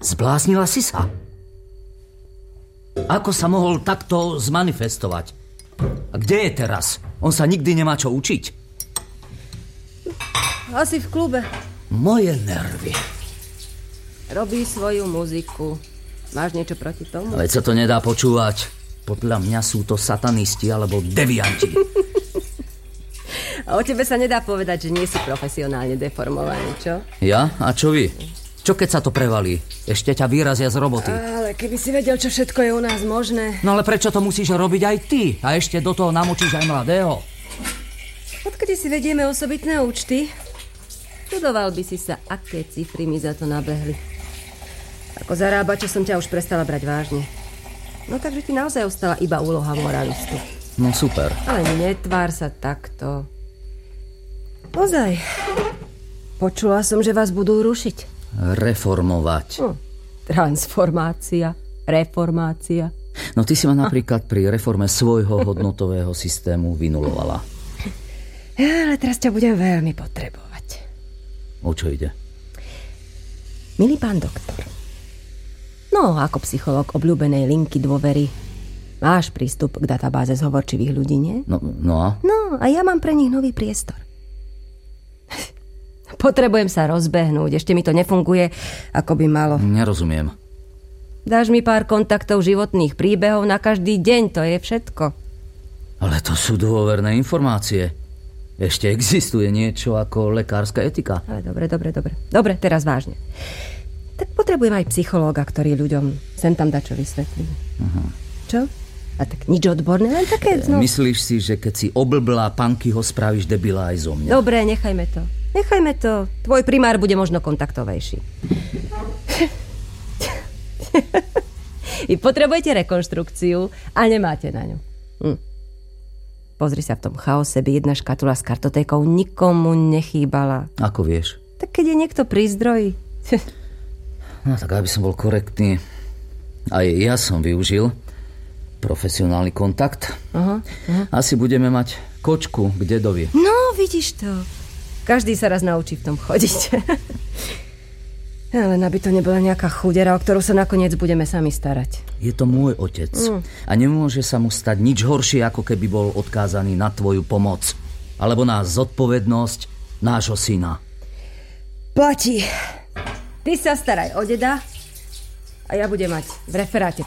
Zbláznila si sa? Ako sa mohol takto zmanifestovať? A kde je teraz? On sa nikdy nemá čo učiť. Asi v klube. Moje nervy. Robí svoju muziku. Máš niečo proti tomu? Veď sa to nedá počúvať. Podľa mňa sú to satanisti alebo devianti. A o tebe sa nedá povedať, že nie si profesionálne deformovaný, čo? Ja? A čo vy? Čo keď sa to prevalí? Ešte ťa vyrazia z roboty. Ale keby si vedel, čo všetko je u nás možné. No ale prečo to musíš robiť aj ty? A ešte do toho namočíš aj mladého? Odkedy si vedieme osobitné účty, čudoval by si sa, aké cifry mi za to nabehli. Ako zarábača som ťa už prestala brať vážne. No takže ti naozaj ostala iba úloha moralistu. No super. Ale netvár sa takto. Ozaj. Počula som, že vás budú rušiť. Reformovať. Transformácia, reformácia. No ty si ma napríklad pri reforme svojho hodnotového systému vynulovala. Ale teraz ťa budem veľmi potrebovať. O čo ide? Milý pán doktor, no ako psychológ obľúbenej linky dôvery, máš prístup k databáze zhovorčivých ľudí, nie? No a? No a ja mám pre nich nový priestor. Potrebujem sa rozbehnúť, ešte mi to nefunguje, ako by malo. Nerozumiem. Dáš mi pár kontaktov životných príbehov na každý deň, to je všetko. Ale to sú dôverné informácie. Ešte existuje niečo ako lekárska etika. Ale dobre. Dobre, teraz vážne. Tak potrebujem aj psychológa, ktorý ľuďom sem tam dačo vysvetlí. Čo? A tak nič odborné, len také... Myslíš si, že keď si oblblá Pankyho, spravíš debila aj zo mňa? Dobre, nechajme to. Tvoj primár bude možno kontaktovejší. Vy potrebujete rekonštrukciu a nemáte na ňu. Pozri sa, v tom chaose by jedna škatula s kartotékou nikomu nechýbala. Ako vieš? Tak keď je niekto pri zdroji. No tak aby som bol korektný, aj ja som využil profesionálny kontakt. Asi budeme mať kočku k dedovi. No, vidíš to. Každý sa raz naučí v tom chodiť. Ale aby to nebola nejaká chudera, o ktorú sa nakoniec budeme sami starať. Je to môj otec. A nemôže sa mu stať nič horšie, ako keby bol odkázaný na tvoju pomoc. Alebo na zodpovednosť nášho syna. Platí. Ty sa staraj o deda a ja budem mať v referáte